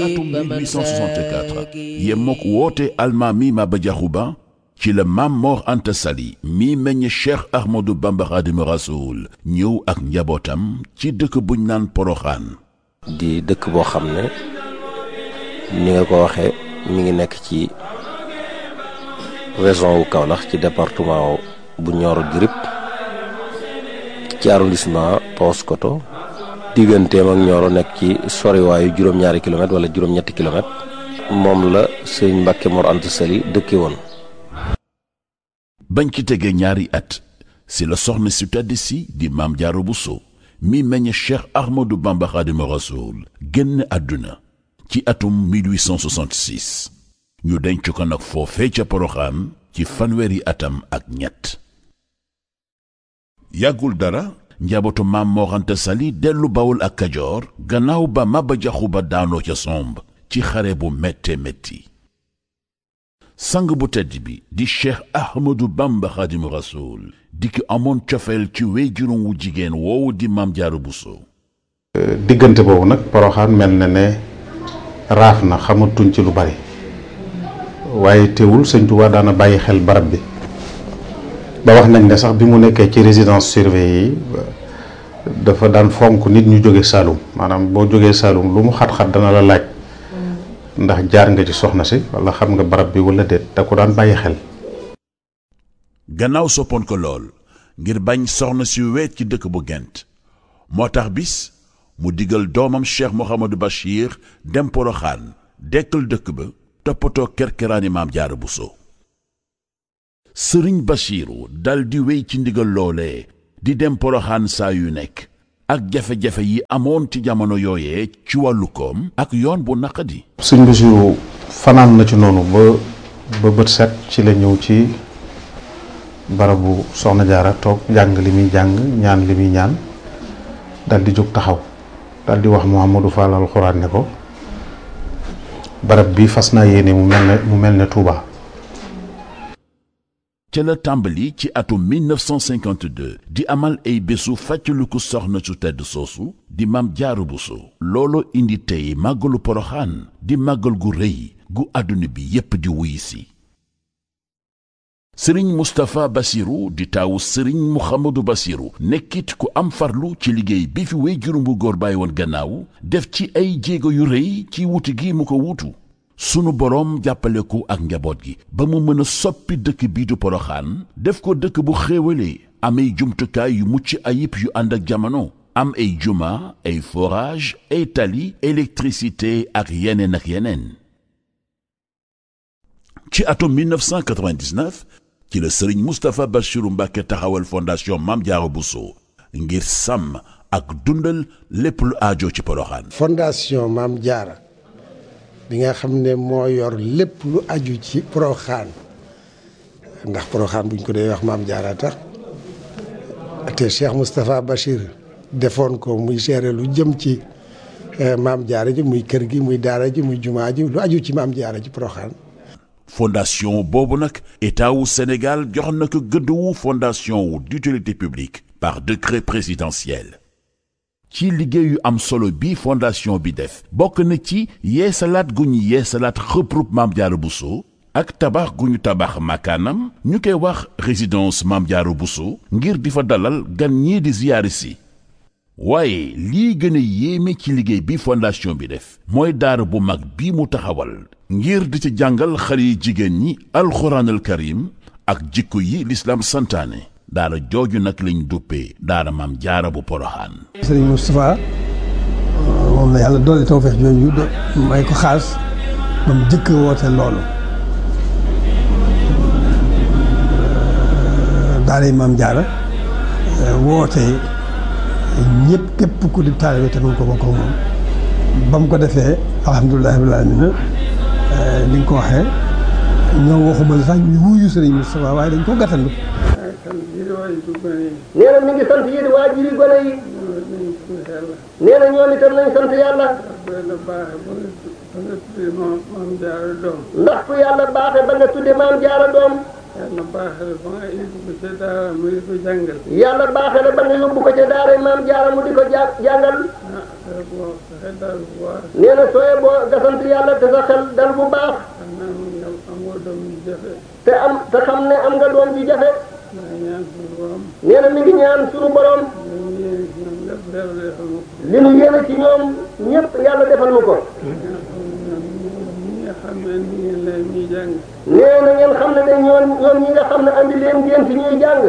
atum 1864 yemmook woote almaami Maba Diakhou Ba ci la Maam Mor Anta Sali mi meññ Cheikh Ahmadou Bamba Khadimu Rasoul ñëw ak njabootam ci dëkk buñ naan Poroxaan. di dëkk boo xam ne ni nga ko waxee mi ngi nekk ci région wu Kaolack ci département bu Nioro du Rip ci arrondissement Paoskoto digganteem ak Nioro nekk ci soriwaayu juróom-ñaari kilomètre wala juróom-ñetti kilomètre moom la sëñ Mbàkke Mor Anta Sali dëkke woon. bañ ci tegee ñaari at si la soxna si tedd si di Maam Jaara Buso mi meññ Cheikh Ahmadou Bamba Khadimu Rasoul génn àdduna ci atum 1866 ñu denc ko nag foofee ca Poroxaan ci fanweeri atam ak ñett. yàggul dara njabootu Maam Mor Anta Sali dellu Bawol ak Kajoor gannaaw ba Maba Diakhou Ba daanoo ca somb ci xare bu métte métti. sang bu tedd bi di Cheikh Ahmadou Bamba Khadimu Rasoul di ki amoon cofeel ci wéyjuram wu jigéen woowu di Maam Jaara Buso. diggante boobu nag Poroxaan mel na ne raaf na xamatuñ ci lu bari waaye teewul sëñ Tuubaa daana bàyyi xel barab bi ba wax nañ ne sax bi mu nekkee ci résidence surveillée yi dafa daan fonk nit ñu jóge Saalum maanaam boo jógee Saalum lu mu xat-xat dana la laaj ndax jaar nga ci soxna si wala xam nga barab bi wala déet da ko daan bàyyi xel. gannaaw soppoon ko lool ngir bañ soxna si weet ci dëkk bu Gent moo tax bis mu digal doomam Cheikh Mouhamadou Bachir dem Poroxaan dekkal dëkk ba toppatoo kerkeraani Maam Jaara Buso. sëriñ Bachiru dal di wéy ci ndigal loolee di dem Poroxaan saa yu nekk ak jafe-jafe yi amoon ci jamono yooyee ci wàllu koom ak yoon bu naqadi. sëñ Bachiru fanaan na ci noonu ba bët set ci la ñëw ci barabu soxna Jaara toog jàng li muy jàng ñaan li muy ñaan dal di jóg taxaw dal di wax Mouhamadou Fall alxuraan ne ko barab bi fas naa yéene mu mel ne Touba. ca la tàmbali ci atum 1952 di amal ay bésu fàttaliku soxna su tedd soosu di Maam Jaara Buso. looloo indi tey màggalu Poroxaan di màggal gu rëy gu àdduna bi yépp di wuy si. sëriñ Moustapha Bassirou di taawu sëriñ Mouhamadou Bassirou nekkit ku am farlu ci liggéey bi fi wéyjuram bu góor bàyyi woon gannaaw def ci ay jéego yu rëy ci wuti gi mu ko wutu. sunu boroom jàppale ko ak njaboot gi ba mu mën a soppi dëkk bii du Poroxaan def ko dëkk bu xéewalee am ay jumtukaay yu mucc ayib yu ànd ak jamono am ay juma ay forage ay tali électricité ak yeneen ak yeneen. ci atum 1999 ci la sëriñ Moustapha Bassirou Mbacké taxawal fondation Maam Jaara Buso ngir sàmm ak dundal lépp lu aajo ci Poroxaan. fondation Maam Jaara bi nga xam ne moo yor lépp lu aju ci Poroxaan ndax Poroxaan buñ ko dee wax Maam Jaara tax te Cheikh Moustapha Bachir defoon ko muy gérer lu jëm ci Maam Jaara ji muy kër gi muy daara ji muy jumaa ji lu aju ci Maam Jaara ji Poroxaan. fondation boobu nag état wu Sénégal jox na ko gëdd wu fondation wu d'utilité publique par décret présidentiel. ci liggéeyu am solo bi fondation bi def bokk na ci yeesalaat gu ñu yeesalaat xëprub Maam Jaara Buso ak tabax gu ñu tabax makaanam ñu koy wax résidence Maam Jaara Buso ngir di fa dalal gan ñii di ziyaari si. waaye lii gën a yéeme ci liggéey bi fondation bi def mooy daara bu mag bi mu taxawal ngir di ci jàngal xale yi jigéen ñi alxuraanal karim ak jikko yi lislaam santaane. daara jooju nag lañ duppee daara Maam Jaara bu Poroxaan. sëriñ Moustapha moom la yàlla doole tawfeex jooju may ko xaas ba mu jëkk woote loolu daara Maam Jaara woote ñëpp képp ku di taalibe te mu ko bokk moom ba mu ko defee alhamdulilah rabbil aalamiina ni nga ko waxee ñoom waxuma la sax ñu wuyu sëriñ Moustapha waaye dañ ko gàttandu. nee na mi ngi sant yéen waajuri gone yi. nee na ñoom itam nañ sant yàlla. ndax ku yàlla baaxee ba nga tudde Maam Jaara doom. yàlla baaxee la ba nga yóbbu ko ca daara mu di ko jàngal. yàlla baaxee la ba nga yóbbu ko ca daara Maam Jaara mu di ko jàngal. nee na sooyee boo nga sant yàlla te sa xel dal bu baax. te xam ne am nga doom ji jafe. nee na mi ngi ñaan suñu borom. li nu yéene ci ñoom ñëpp yàlla defal nu ko. nee na ngeen xam ne de ñoom ñi nga xam ne andi leen ngeen fi ñuy jàng.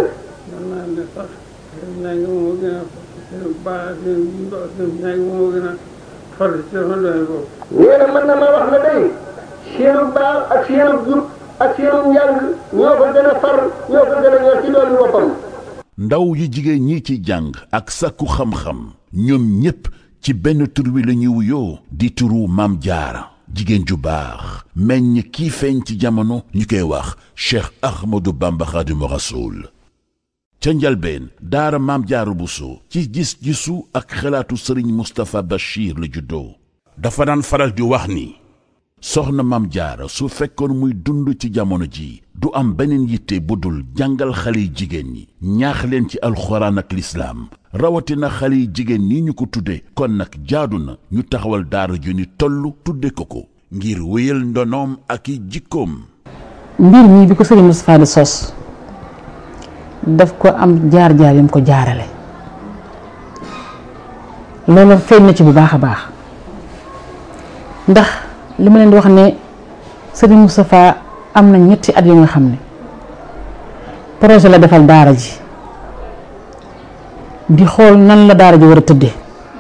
nee na mën na ma wax ne day seenu baax ak seenu jub ak seenu njàng ñoo ko gën a far ñoo ko gën a ñor ci doomi boppam. ndaw yi jigéen ñi ci jàng ak sàkku xam-xam ñoom ñépp ci benn tur wi la ñuy wuyoo di turu Maam Jaara jigéen ju baax meññ kii feeñ ci jamono ñu koy wax Cheikh Ahmadou Bamba Khadimu Rasoul ca njalbeen daara Maam Jaara Buso ci gis-gisu ak xalaatu sëriñ Moustapha Bachir la juddoo dafa daan faral di wax ni soxna Maam Jaara su fekkoon muy dund ci jamono ji du am beneen yitte bu dul jàngal xale yi jigéen ñi ñaax leen ci alxuraan ak lislaam rawatina xale yi jigéen ñi ñu ko tudde kon nag jaadu na ñu taxawal daara ju ni toll tudde ko ngir wéyal ndonoom ak i jikkoom. mbir mi bi ko sëriñ Moustapha di sos daf ko am jaar-jaar yam ko jaarale loolu feeñ na ci bu baax a baax ndax li ma leen di wax ne sëriñ Moustapha am na ñetti at yu nga xam ne projet la defal daara ji di xool nan la daara ji war a tëddee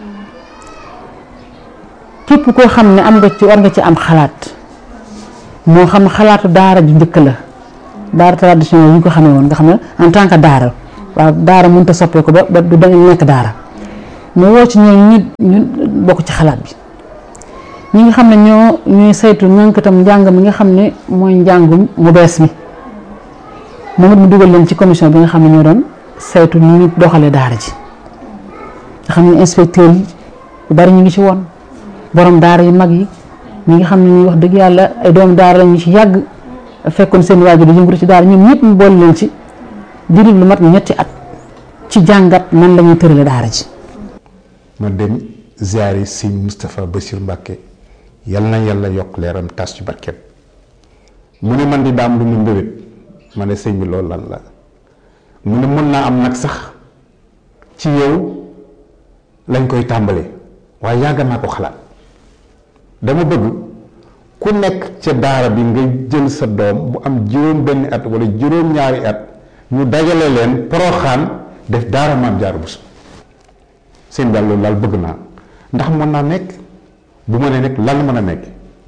képp koo xam ne war nga ci am xalaat moo xam xalaatu daara ji njëkk la daara traditionnel yi ñu ko xamee woon nga xam ne en tant que daara waaw daara mënut a soppee ko ba du dañu nekk daara mu woo ci ñooñu ñu bokk ci xalaat bi ñi nga xam ne ñooy saytu ñànkatam njàng mi nga xam ne mooy njàngum mu bees mi moom it mu dugal leen ci commission bi nga xam ne ñoo doon saytu ni ñu doxalee daara ji nga xam ne inspecteur yi yu bari ñu ngi ci woon borom daara yu mag yi ñi nga xam ne ñuy wax dëgg yàlla ay doomu daara la ñu ci yàgg fekkoon seen waajur di yëngatu ci daara ñoom ñëpp mu boole leen ci diiru lu mat ñetti at ci jàngat nan la ñuy tërale daara ji. ma dem ziyaari sëñ Moustapha Bassir Mbacke yal na yàlla yokk leeram tas ci barkeem mu ne man di daam lu mu mbébét ma ne sëñ bi loolu lan la mu ne mën naa am nag sax ci yow lañ koy tàmbalee waaye yàgg naa ko xalaat dama bëgg ku nekk ca daara bi nga jël sa doom bu am juróom benn at wala juróom ñaari at ñu dajale leen Poroxaan def daara Maam Jaara Buso seen daal loolu daal bëgg naa ndax mën naa nekk bu ma nee nekk lan mën a nekk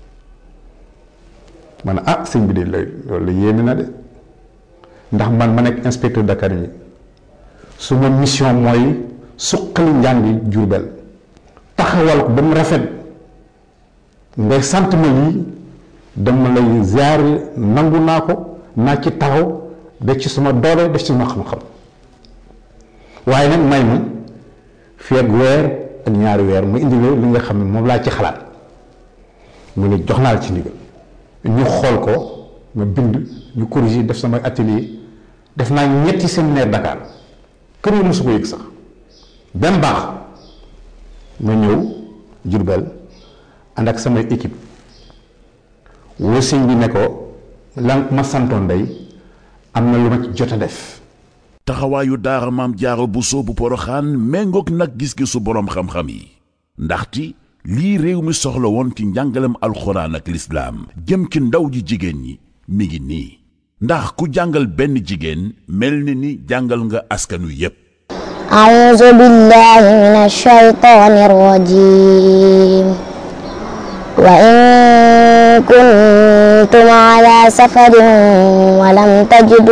ma ne ah sëñ bi de loolu la yéeme na de ndax man ma nekk inspecteur d'académie su ma mission mooy suqali njàngi Jurbel taxawal ko ba mu rafet ngay sant ma lii dama lay ziyaare nangu naa ko naa ci taxaw def ci suma doole def ci suma xam-xam waaye nag may ma fii ak weer ak ñaari weer mu indi li nga xam ne moom laa ci xalaat mu ne jox naa la ci ndigal ñu xool ko ma bind ñu corriger def sama atelier def naa ñetti séminaire Dakar kër yi mosu ko yëg sax benn baax ma ñëw Jurbel ànd ak samay équipe woo sëñ bi ne ko lan ma santoon day am na lu ma ci jot a def. taxawaayu daara Maam Jaara Buso bu Poroxaan méngoog nag gis-gisu boroom xam-xam yi ndaxte lii réew mi soxla woon ci njàngalem alxuraan ak lislaam jëm ci ndaw ji jigéen ñi mi ngi nii ndax ku jàngal benn jigéen mel ni jàngal nga askanu yépp. a'uuzu billaahi mina shaytaani rajiim wa in kuntum alaa safarin wa lam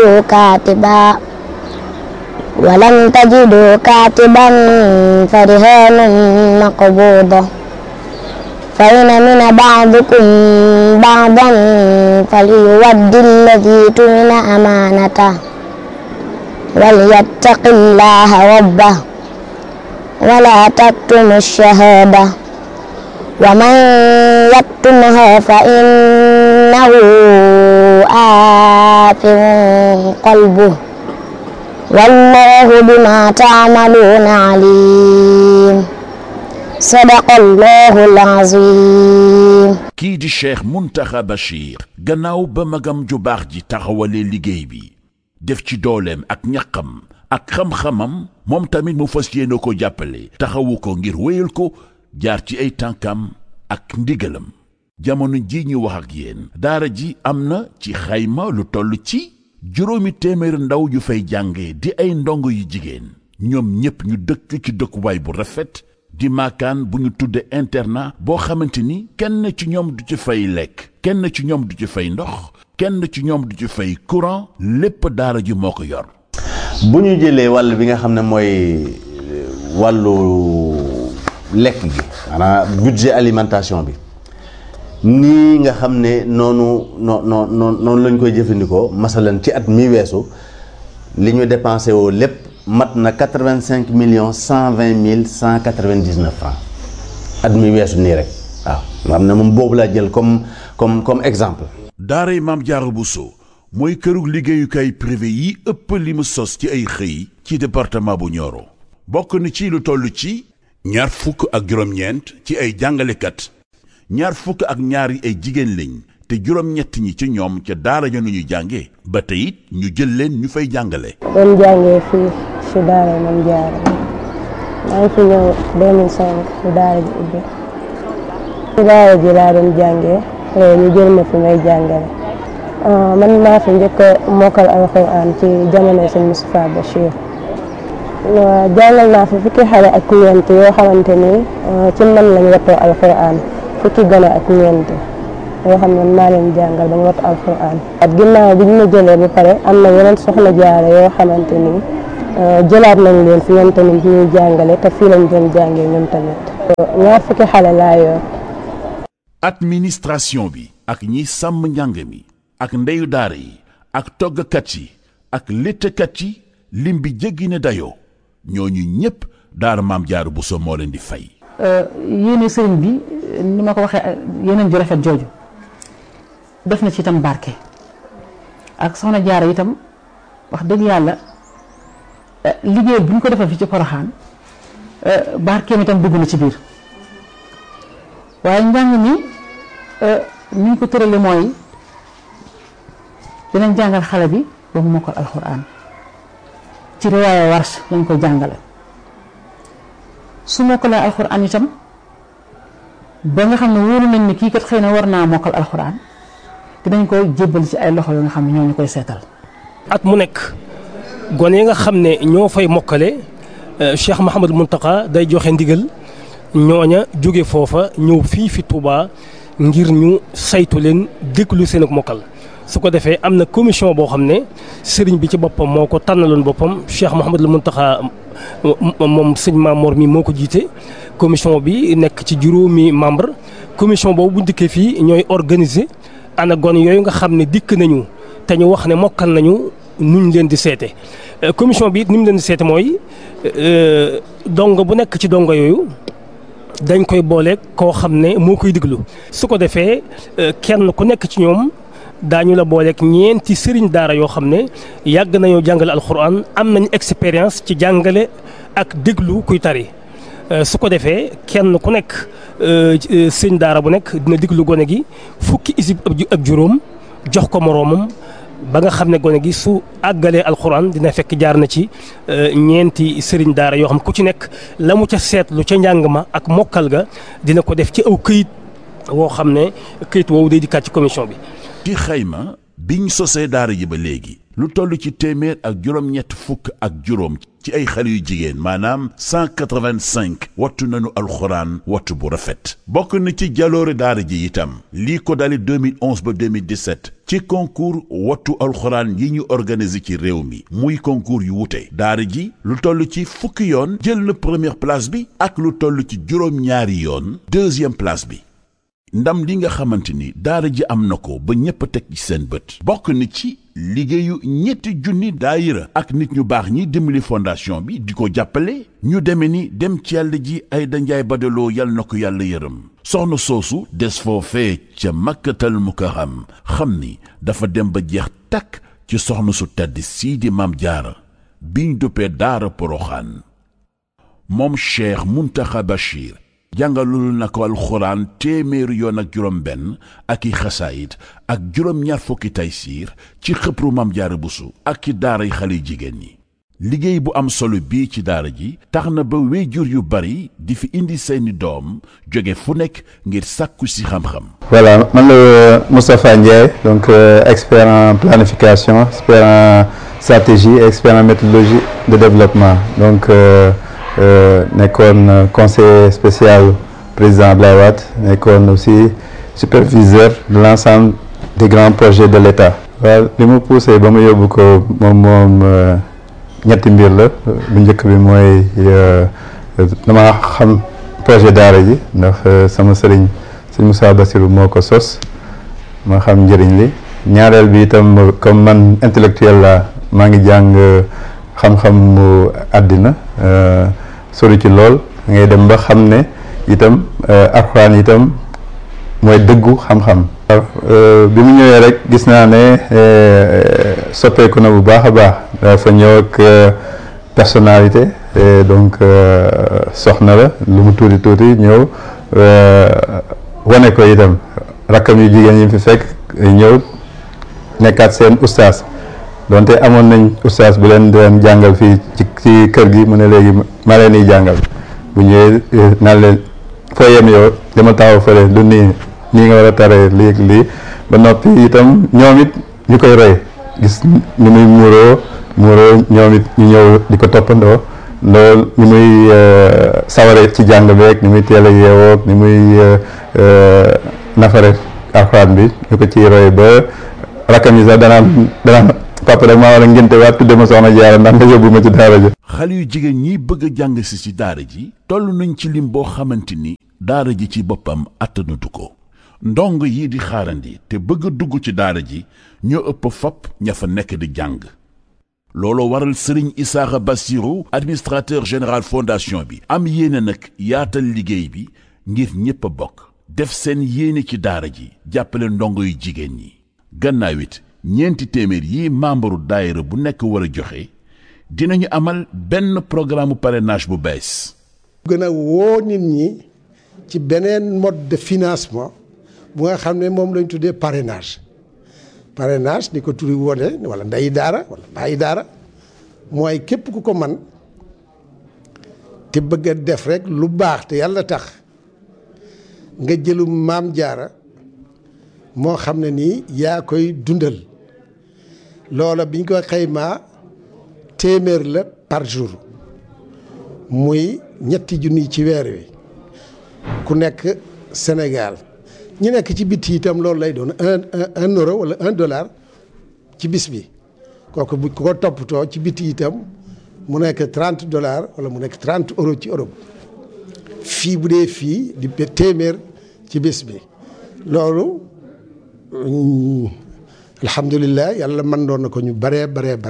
tajiduu kaatiban farihaanun maqbuuda fa in amina ba'dukum ba'dan falyuwaddi alladii tumina amaanatahu walyattaqillaaha rabbahu wa laa taktumu ash-shahaadata wa man yaktumhaa fa innahu aathim qalbuhu wallaahu bimaa ta'maluuna aliim sadaqallahul azim. kii di Cheikh Mountakha Bachir gannaaw ba magam ju baax ji taxawalee liggéey bi def ci dooleem ak ñaqam ak xam-xamam moom tamit mu fas yéene ko jàppale taxawu ko ngir wéyal ko jaar ci ay tànkam ak ndigalam. jamono ji ñu wax ak yéen daara ji am na ci xayma lu toll ci 700 ndaw yu fay jànge di ay ndongo yu jigéen ñoom ñépp ñu dëkk ci dëkkuwaay bu rafet di maakaan bu ñu tudde internat boo xamante ni kenn ci ñoom du ci fay lekk kenn ci ñoom du ci fay ndox kenn ci ñoom du ci fay courant lépp daara ji moo ko yor. bu ñu jëlee wàll bi nga xam ne mooy wàllu lekk gi maanaam budget alimentation bi nii nga xam ne noonu lañ koy jëfandikoo masalan ci at mi weesu li ñu dépensé woo lépp mat na 85 millions 120 mille 199 francs at mi weesu nii rek waaw nga xam ne moom boobu laa jël comme exemple. daaray Maam Jaara Buso mooy kërug liggéeyukaay privé yi ëpp li mu sos ci ay xëy ci département bu Nioro bokk na ci lu toll ci 249 ci ay jàngalekat 22 ay jigéen lañ te 7 ñi ci ñoom ca daara ja nu ñu jànge ba tey it ñu jël leen ñu fay jàngale. doon jàngee fii ci daara Maam Jaara maa ngi fi ñëw 2005 ci daara ji ubbi ci daara ji laa doon jàngee ñu jël ma fi may jàngale. man maa fi njëkk a mokkal alxuraan ci jamono sëñ Moustapha Bachir jàngal naa fi fukki xale ak ñeent yoo xamante ni ci man lañ wattoo alxuraan fukki gone ak ñeent yoo xam ne maa leen jàngal ba ñu wattu alxuraan. at ginnaaw bi ñu ma jëlee ba pare am na yeneen soxna jaare yoo xamante ni jëlaat nañ leen fi ñoom tamit ñuy jàngale te fii lañ doon jàngee ñoom tamit. ñaar fukki xale laa yor. administration bi ak ñi sàmm njàng mi ak ndeyu daara yi ak toggkat yi ak léttkat yi lim bi jéggi ne dayoo ñooñu ñépp daara Maam Jaara Buso moo leen di fay. yéene sëriñ bi ni ma ko waxee yeneen ju rafet jooju def na ci itam barke ak soxna Jaara itam wax dëgg yàlla liggéey bu ñu ko defal fi ci Poroxaan barkeem itam dugg na ci biir waaye njàng mi ni ñu ko tërale mooy dinañ jàngal xale bi ba mu mokkal alxuraan ci riwaaya Warsh lañ koy jàngale su mokkalee alxuraan itam ba nga xam ne wóolu nañ ni kii kat xëy na war naa mokkal alxuraan dinañ koy jébbal ci ay loxo yoo nga xam ne ñoo ñu koy seetal. at mu nekk gone yi nga xam ne ñoo fay mokkale Cheikh Mouhamadou Mountakha day joxe ndigal ñooña jóge foofa ñëw fii fi Touba ngir ñu saytu leen déglu seen ak mokkal. su ko defee am na commission boo xam ne sëriñ bi ci boppam moo ko tànnaloon boppam Cheikh Mouhamadou Mountakha moom sëñ Mamor mi moo ko jiite commission bi nekk ci juróomi membre commission boobu bu dikkee fii ñooy organiser ana gone yooyu nga xam ne dikk nañu te ñu wax ne mokkal nañu nuñ leen di seete commission bi it ni mu leen di seete mooy dongo bu nekk ci dongo yooyu dañ koy boole koo xam ne moo koy diglu su ko defee kenn ku nekk ci ñoom daañu la booleeg ñeenti sëriñ daara yoo xam ne yàgg nañoo jàngale alxuraan am nañ expérience ci jàngale ak déglu kuy tari su ko defee kenn ku nekk sëriñ daara bu nekk dina déglu gone gi fukki isib ak juróom jox ko moroomam ba nga xam ne gone gi su àggalee alxuraan dina fekk jaar na ci ñeenti sëriñ daara yoo xam ku ci nekk la mu ca seetlu ca njàng ma ak mokkal ga dina ko def ci aw këyit woo xam ne këyit woowu day dikkaat ci commission bi. ci xayma biñ sosee daara ji ba léegi lu toll ci téeméer ak juróom-ñett fukk ak juróom ci ay xale yu jigéen maanaam 185 wattu nañu alxuraan wattu bu rafet bokk na ci jaloore daara ji itam lii ko dale 2011 ba 2017 ci concours wattu alxuraan yi ñu organisé ci réew mi muy concours yu wute daara ji lu toll ci fukki yoon jël na première place bi ak lu toll ci juróom-ñaari yoon deuxième place bi ndam li nga xamante ni daara ji am na ko ba ñépp a teg ci seen bët bokk na ci liggéeyu 3 daayira ak nit ñu baax ñi dimbali fondation bi di ko jàppale ñu deme ni dem ci yàlla ji Ayda Njaay Badaloo yal na ko yàlla yërëm soxna soosu des foofee ca Makkatal Mukarram xam ni dafa dem ba jeex takk ci soxna su tedd sii di Maam Jaara biñ duppee daara Poroxaan moom Cheikh Mountakha Bachir jàngalul na ko alxuraan téeméeri yoon ak juróom benn ak i xasaayit ak juróom-ñaar fukki taysiir ci xëpru Maam Jaara Buso ak ci daaray xale jigéen ñi. liggéey bu am solo bii ci daara ji tax na ba waajur yu bari di fi indi seeni doom jóge fu nekk ngir sàkku si xam-xam. Voilà, man la Moustapha Ndiaye, donc expert en planification, expert en stratégie et expert en méthodologie de développement. Donc nekkoon conseiller spécial président Abdoulaye Wade, nekkoon aussi superviseur de l'ensemble des grands projets de l'État. waaw li mu poussé ba mu yóbbu ko moom ñetti mbir la bu njëkk bi mooy dama xam projet daara ji ndax sama sëriñ sëñ Moussa Bassirou moo ko sos ma xam njëriñ li ñaareel bi itam comme man intellectuel la maa ngi jàng xam-xam mu àddina sori ci lool ngay dem ba xam ne itam alxuraan itam mooy dëggu xam-xam. bi mu ñëwee rek gis naa ne soppeeku na bu baax a baax dafa ñëw ak personnalité donc soxna la lu mu tuuti tuuti ñëw wane ko itam rakkam yu jigéen yi fi fekk ñëw nekkaat seen ustaas donte amoon nañ ustaas bu leen doon jàngal fii ci kër gi mu ne léegi ma leen di jàngal bu ñëwee naan leen foo yem yow dama taxaw fële du nii nga war a taree lii ba noppi itam ñoom it ñu koy roy gis ni muy muuroo ñoom it ñu ñëw di ko toppandoo loolu ni muy saware ci jàng beeg ni muy teel a yeewoog ni muy nafare alxuraan bi ñu ko ciy roy ba rakkam yi sax danaan papa rek maa war a ngénte waat tudde ma soxna Jaara ndax nga yóbbu ma ci daara ji. xale yu jigéen ñi bëgg a jàng si ci daara ji toll nañ ci lim boo xamante ni daara ji ci boppam attanatu ko ndong yi di xaarandi te bëgg a dugg ci daara ji ñoo ëpp fop ña fa nekk di jàng looloo waral Serigne Issakha Bassirou administrateur général fondation bi am yéene nag yaatal liggéey bi ngir ñépp a bokk def seen yéene ci daara ji jàppale ndongo yu jigéen ñi gannaaw it ñeenti téeméer yi membre daayira bu nekk war a joxe dinañu amal benn programme parrainage bu bees. gën a woo nit ñi ci beneen mode de financement bu nga xam ne moom lañ tuddee parrainage ni ko turi wone wala ndeyi daara wala bàyyi daara mooy képp ku ko man te bëgg a def rek lu baax te yàlla tax nga jëlu Maam Jaara moo xam ne nii yaa koy dundal loola biñ ko xaymaa téeméer la par jour muy 3 junni ci weer wi ku nekk Sénégal ñu nekk ci bitti itam loolu lay doon un euro wala $1 ci bis bi kooku bu ko toppatoo ci bitti itam mu nekk $30 wala mu nekk 30 euros ci Europe fii bu dee fii di téeméer ci bis bi loolu alhamdulilah yàlla mën doon na ko ñu bare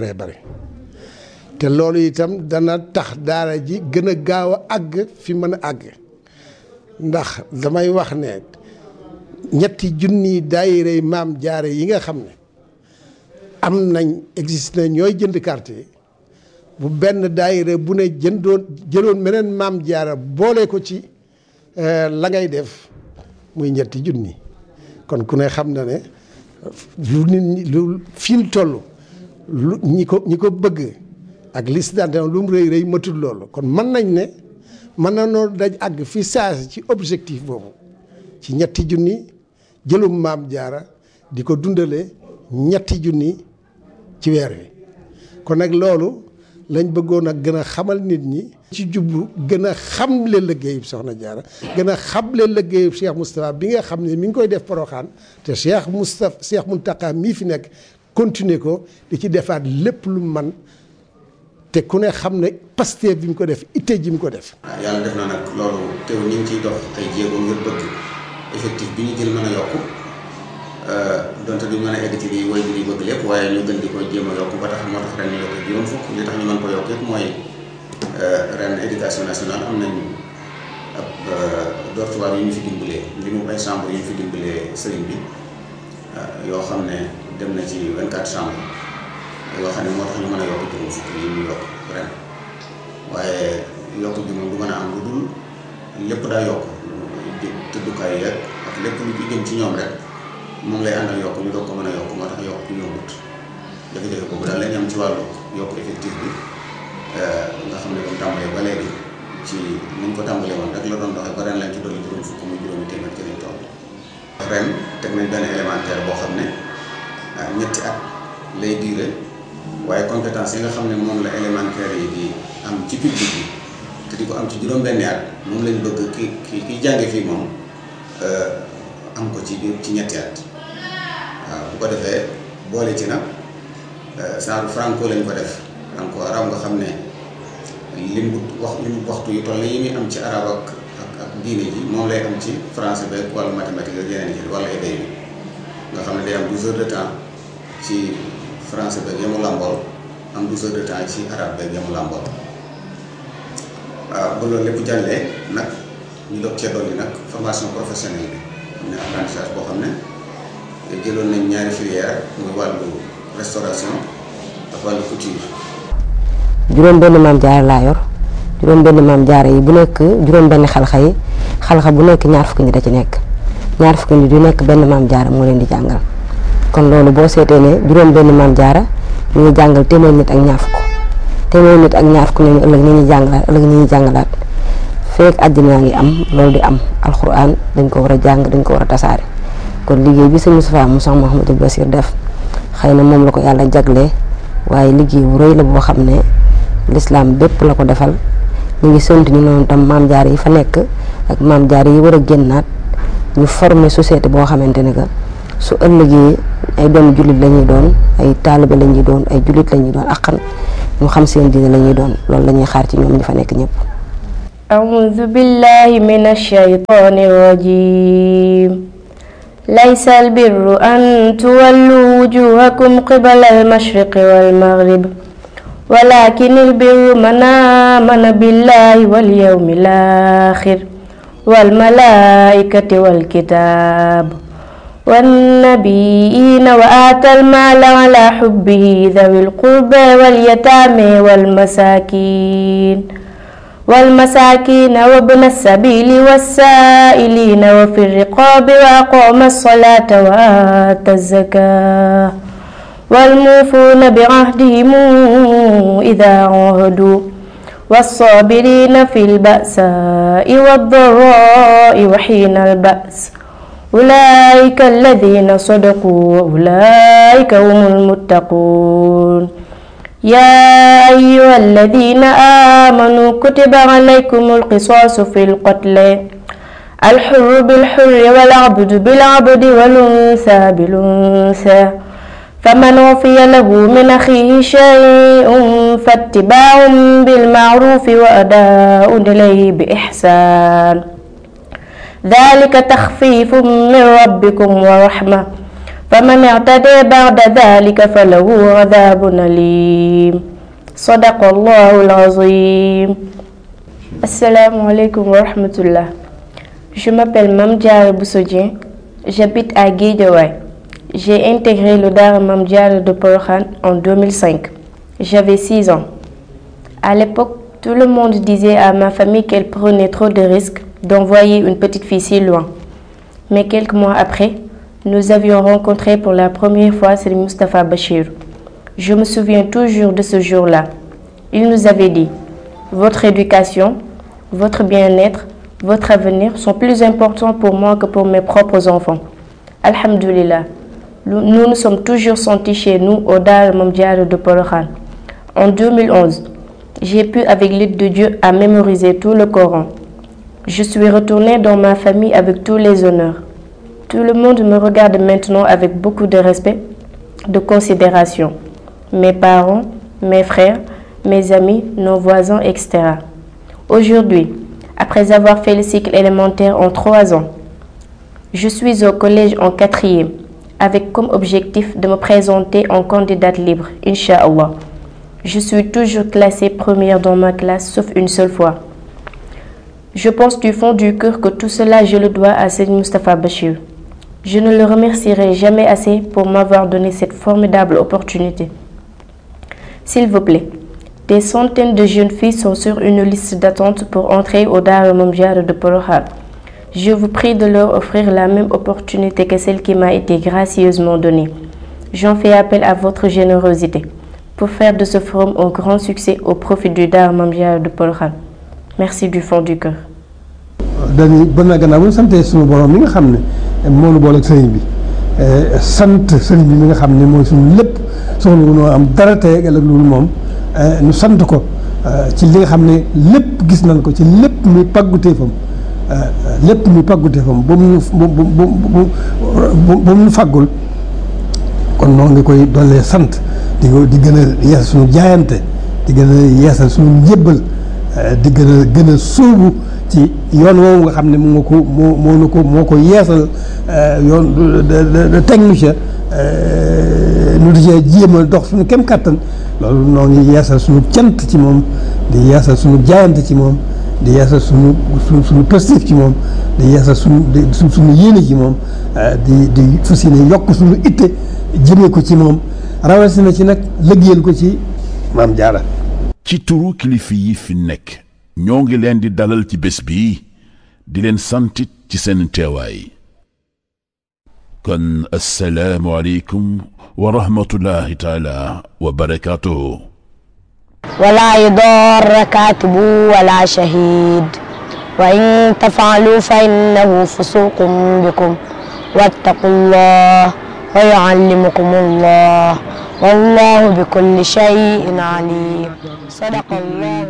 te loolu itam dana tax daara ji gën a gaaw a àgg fi mën a àgg ndax damay wax ne 3 junni daayira Maam Jaara yi nga xam ne am nañ existe na ñooy jënd carte bu benn daayira bu ne jëloon meneen Maam Jaara boole ko ci la ngay def muy 3 junni kon ku ne xam na ne lu nit ñi lu fi ñu toll lu ñi ko bëgg ak liste d'adhésion lu mu rëy matul loolu kon mën nañ ne mën na noonu daj àgg fi saasi ci objectif boobu ci 3 junni jëlum Maam Jaara di ko dundale 3 junni ci weer wi kon nag loolu lañ bëggoon a gën a xamal nit ñi ci jublu gën a xamle liggéeyub Soxna Jaara gën a xamle liggéeyub Cheikh Moustapha bi nga xam ne mi ngi koy def Porokhane te Cheikh Mountakha mii fi nekk continuer ko di ci defaat lépp lu man te ku ne xam ne Pastef bi mu ko def itte ji mu ko def. yàlla def na nag loolu teew ñu ngi ciy dox ay jéego ngir bëgg effectif bi ñu jël mën a yokku donte duñ mën a egg ci lii woy bi di bëgg lépp waaye ñu gën di ko jéem a yokku ba tax moo tax ren ñu yokk juróom fukk li tax ñu mën ko yokk yëpp mooy ren éducation nationale am nañ ab dortoir yu ñu fi dimbalee li mu ay chambre yu ñu fi dimbalee sëriñ bi yoo xam ne dem na ci 24 chambres yoo xam ne moo tax ñu mën a yokk juróom fukk yi ñu yokk ren waaye yokk bi moom du mën a am lu dul lépp daa yokk tëddukaay yeeg ak lépp lu ci jëm ci ñoom rek moom lay àndal yokk ñu doog ko mën a yokk moo tax yokk yombut jafe-jafe boobu daal lañ am ci wàllu yokk effectif bi nga xam ne doon tàmbalee ba léegi ci niñ ko tàmbalee woon rek la doon doxee ba ren lañ ci dolli juróom fukk muy juróomi téeméer ci lañ toll ren teg nañ benn élémentaire boo xam ne ñetti at lay diire waaye compétence yi nga xam ne moom la élémentaire yi di am ci public bi te di ko am ci juróom-benni at moom lañ bëgg ki jànge fii moom am ko ci ñetti at waaw bu ko defee boole ci nag genre franco lañ ko def franco arab nga xam ne lim waxtu yu toll yi muy am ci arab ak diine ji moom lay am ci français beeg wala mathématique ak yeneen yi wala éday bi nga xam ne day am 12 heures de temps ci français beeg yamu làmbool am 12 heures de temps ci arabe beeg yamu làmbool waaw ba loolu lépp jàllee nag ñu doog cee dolli nag formation professionnelle bi am na apprentissage boo xam ne jëloon nañ ñaari filière muy wàllu restauration ak wàllu couture. juróom benn maam jaara laa yor juróom benn maam jaara yi bu nekk juróom benn xalxa yi xalxa bu nekk ñaar fukki nit da ci nekk ñaar fukki nit yu nekk benn maam jaara moo leen di jàngal kon loolu boo seetee ne juróom benn maam jaara ñu ngi jàngal téeméer nit ak ñaar fukk téeméer nit ak ñaar fukk ñooñu ëllëg ni ñuy jàngalaat ëllëg ni ñuy jàngalaat feek àddina ngi am loolu di am alxuraan dañ ko war a jàng dañ ko war a tasaare kon liggéey bi sëñ Moustapha mu Cheikh Mouhamadou Bassir def xëy na moom la ko yàlla jaglee waaye liggéey bu rëy la boo xam ne l'islam bépp la ko defal ñu ngi sant ñu noonu tam maam jaar yi fa nekk ak maam jaar yi war a génnaat ñu former société boo xamante ne que su ëllëgee ay doomu jullit la ñuy doon ay taalibe la ñuy doon ay jullit la ñuy doon akkan ñu xam seen diine la ñuy doon loolu la ñuy xaar ci ñoom ñi fa nekk ñëpp. أعوذ بالله من الشيطان الرجيم ليس البر أن تولوا وجوهكم قبل المشرق والمغرب ولكن البر من آمن بالله واليوم الآخر والملائكة والكتاب والنبيين وآتى المال على حبه ذوي القربى واليتامى والمساكين وابن السبيل والسائلين وفي الرقاب وأقام الصلاة وآتى الزكاة والموفون بعهدهم إذا عاهدوا والصابرين في البأساء والضراء وحين البأس أولئك الذين صدقوا وأولئك هم المتقون يا أيها الذين آمنوا كتب عليكم القصاص في القتل الحر بالحر والعبد بالعبد والأنثى بالأنثى فمن عفي له من أخيه شيء فاتباع بالمعروف وأداء إليه بإحسان ذلك تخفيف من ربكم ورحمة فمن اعتدى بعد ذلك فله عذاب أليم صدق الله العظيم. Assalamu alaikum wa rahmatullah. Je m'appelle Mame Diarra Bousso Dieng, j'habite à Guédiawaye. J'ai intégré le Daara Mame Diarra de Porokhane en 2005. J'avais 6 ans. À l'époque, tout le monde disait à ma famille qu'elle prenait trop de risques d'envoyer une petite fille si loin. Mais quelques mois après, nous avions rencontré pour la première fois Serigne Moustapha Bachir. Je me souviens toujours de ce jour-là. Il nous avait dit: votre éducation, votre bien-être, votre avenir sont plus importants pour moi que pour mes propres enfants. Alhamdulillah, nous nous sommes toujours sentis chez nous au Daara Mame Diarra de Porokhane. En 2011, j'ai pu, avec l'aide de Dieu, à mémoriser tout le Coran. Je suis retournée dans ma famille avec tous les honneurs. Tout le monde me regarde maintenant avec beaucoup de respect, de considération. Mes parents, mes frères, mes amis, nos voisins, etc. Aujourd'hui, après avoir fait le cycle élémentaire en 3 ans, je suis au collège en 4e, avec comme objectif de me présenter en candidate libre, Inch'Allah. Je suis toujours classée première dans ma classe, sauf une seule fois. Je pense du fond du cœur que tout cela, je le dois à Serigne Moustapha Bachir. Je ne le remercierai jamais assez pour m'avoir donné cette formidable opportunité. S'il vous plaît, Des centaines de jeunes filles sont sur une liste d'attente pour entrer au Daara Mame Diarra de Porokhane. Je vous prie de leur offrir la même opportunité que celle qui m'a été gracieusement donnée. J'en fais appel à votre générosité pour faire de ce forum un grand succès au profit du Daara Mame Diarra de Porokhane. Merci du fond du cœur. dañuy ba na gannaaw bu ñu santee suñu borom mi nga xam ne moo nu boole ak sëriñ bi sant sëriñ bi mi nga xam ne mooy suñu lépp soxla wu noo am dara tey ak loolu moom ñu sant ko ci li nga xam ne lépp gis nañ ko ci lépp muy pàgguteefam ba mu fàggul kon noo ngi koy doolee sant di gën a yeesal suñu jaayante di gën a yeesal suñu njébbal di gën a sóobu ci yoon woowu nga xam ne moo ko yeesal yoon technicien nu di cee jéem a dox suñu kem kàttan loolu noo ngi yeesal suñu cant ci moom di yeesal suñu jaayante ci moom di yeesal suñu positif ci moom di yeesal suñu yéene ci moom di fas yéene yokk suñu itte jëmee ko ci moom rawatina ci nag liggéeyal ko ci Mame Diarra. ci turu kilifa yi fi nekk ñoo ngi leen di dalal ci bés bi di leen santit ci seen teewaay kon assalaamu aleykum wa rahmatullahi taala wa barakaatuhu. ولا يضار كاتب ولا شهيد وإن تفعلوا فإنه فسوق بكم واتقوا الله ويعلمكم الله والله بكل شيء عليم صدق الله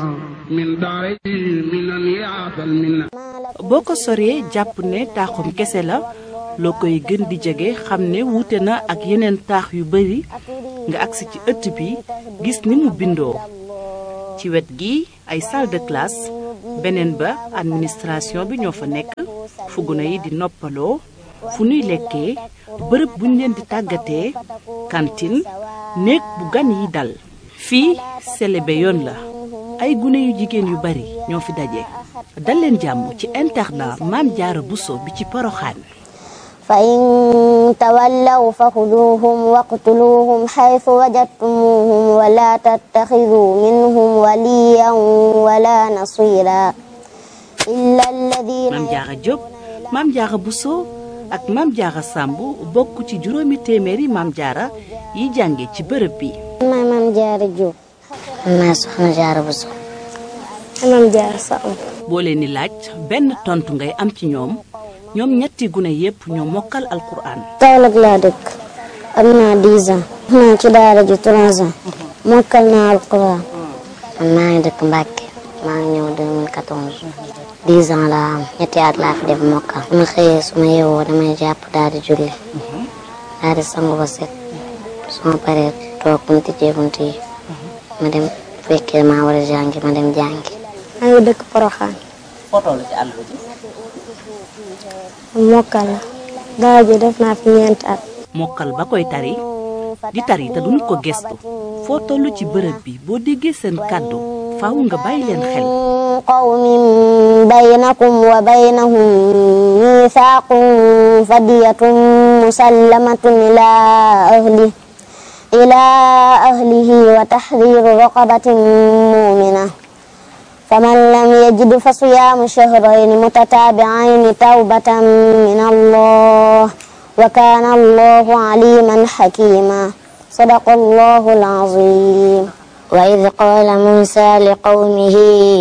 boo ko soree jàpp ne taaxum kese la loo koy gën di jege xam ne wuute na ak yeneen taax yu bari nga agsi ci ëtt bi gis ni mu bindoo ci wet gi ay salle de classe beneen ba administration bi ñoo fa nekk fu gune yi di noppaloo fu nuy lekkee bërëb buñ leen di tàggatee cantine néeg bu gan yi dal fii selebe yoon la ay gune yu jigéen yu bari ñoo fi daje dal leen jàmm ci internat Mame Diarra Bousso bi ci Porokhane. فإن تولوا فخذوهم واقتلوهم حيث وجدتموهم ولا تتخذوا منهم وليا ولا نصيرا إلا الذين Mame Diarra Diop Mame Diarra Bousso ak Mame Diarra Samb bokk ci juróomi téeméeri Mame Diarra yi jànge ci bërëb bi. maay Mame Diarra Diop. maay Soxna Diarra Bousso. Mame Diarra Samb. boo leen di laaj benn tontu ngay am ci ñoom ñetti gune yépp ñoo mokkal alquran. Kaolack laa dëkk am naa 10 ans. maa ci daara ji 3 ans. mokkal naa alquran. man maa ngi dëkk Mbacke maa ngi ñëw 2014. 10 ans laa am ñetti at laa fi def mokkal. su ma xëyee su ma yeewoo damay jàpp daal di julli. daal di sangu ba set. su ma paree toog bu ñu tijjee bunt yi. ma dem fekkee maa war a jàngi ma dem jàngi. maa ngi dëkk Porokhane. foo toll ci àll bi. mokkal la daara ji def naa fi 4 at. mokkal ba koy tari di tari te duñu ko gestu foo toll ci bërëb bi boo déggee seen kàddu faaw nga bàyyi leen xel. qawmin baynakum wa baynahum mithaqun fadiyatun musallamatun ila ahlihi wa tahriru raqabatin mu'mina فمن لم يجد فصيام شهرين متتابعين توبة من الله وكان الله عليما حكيما صدق الله العظيم وإذ قال موسى لقومه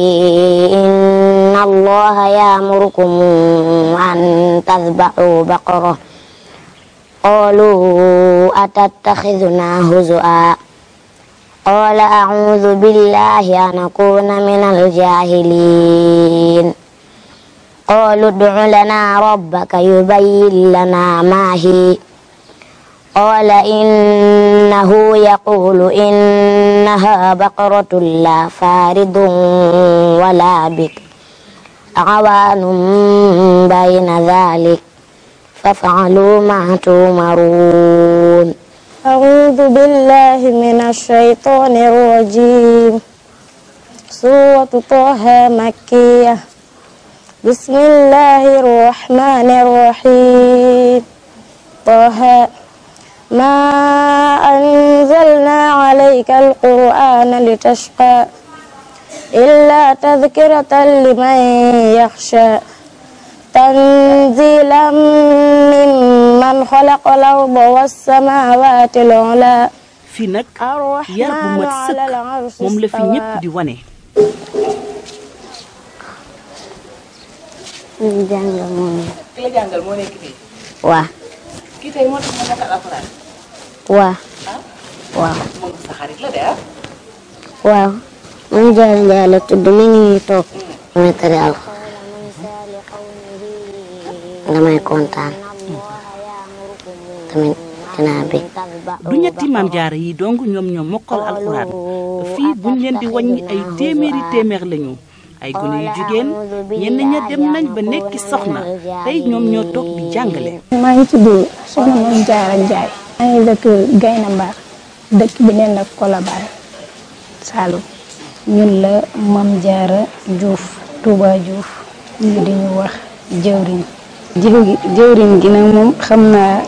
إن الله يأمركم أن تذبحوا بقرة قالوا أتتخذنا هزؤا قال أعوذ بالله أن أكون من الجاهلين قالوا ادع لنا ربك يبين لنا ما هي قال إنه يقول إنها بقرة لا فارض ولا بكر عوان بين ذلك فافعلوا ما تؤمرون أعوذ بالله من الشيطان الرجيم سورة طه مكية بسم الله الرحمن الرحيم طه ما أنزلنا عليك القرآن لتشقى إلا تذكرة لمن يخشى تنزيلا ممن خلق الأرض والسماوات العلى fii nag yar bu mat sëkk moom la fi ñëpp di wane. jàngal moom. ki la jàngal moo nekk fii. waaw. kii tey moo tax ma mokkal alxuraan. waaw. waaw. moom sa xarit la de ah. waaw. man Jaara Njaay la tudd mi ngi nii toog. damay tari alxuraan. damay kontaan. tamit dinaa bég. du ñetti maam jaara yi dong ñoom ñoo mokkal alxuraan fii buñ leen di wàññi ay téeméer lañu ay gone yu jigéen ñenn ña dem nañ ba nekki soxna tey ñoom ñoo toog di jàngale. maa ngi tudd soxna Mame Diarra Ndiaye. maa ngi dëkk Gayna Mbar dëkk bi neen la Colobane Saloum. ñun la Mame Diarra Diouf Touba Diouf ñu di ñu wax jëwriñ. jëwriñ gi nag moom xam naa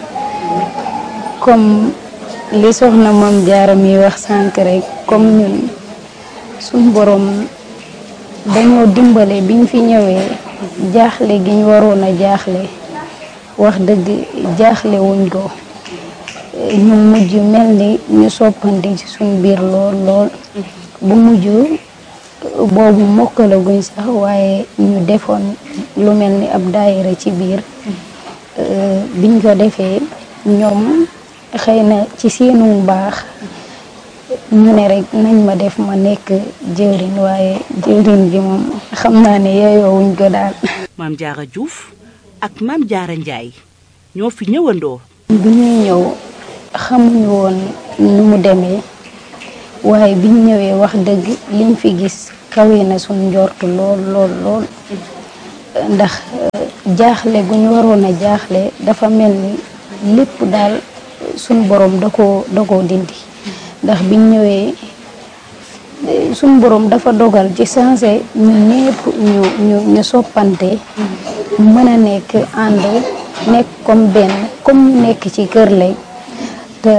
comme li soxna Mame Diarra mi wax sànq rek comme ñun suñ borom dañoo dimbale biñ fi ñëwee jaaxle gi ñu waroon a jaaxle wax dëgg jaaxle wuñ ko ñu mujj mel ni ñu soppandi ci suñ biir lool bu mujj boobu mokkalaguñ sax waaye ñu defoon lu mel ni ab daayira ci biir biñ ko defee ñoom xëy na ci seenu baax ñu ne rek nañ ma def ma nekk jëwriñ waaye jëwriñ gi moom xam naa ne yeeyoo wuñ ko daal. Mame Diarra Diouf ak Mame Diarra Ndiaye ñoo fi ñëwandoo. bi ñuy ñëw xamuñu woon nu mu demee waaye biñ ñëwee wax dëgg liñ fi gis kawe na suñ njort lool ndax jaaxle gu ñu waroon a jaaxle dafa mel ni lépp daal suñ borom da koo dindi ndax biñ ñëwee suñ borom dafa dogal ci sensé ñun ñépp ñu soppante mën a nekk ànd nekk comme benn comme nekk ci kër lay